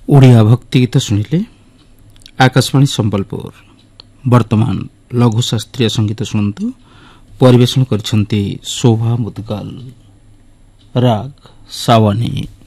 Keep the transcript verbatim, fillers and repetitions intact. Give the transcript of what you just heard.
ओडिया भक्ति गीत शुणिले आकाशवाणी संबलपुर। वर्तमान लघु शास्त्रीय संगीत शुणु परिवेशन कर शोभा मुदगल। राग सावानी।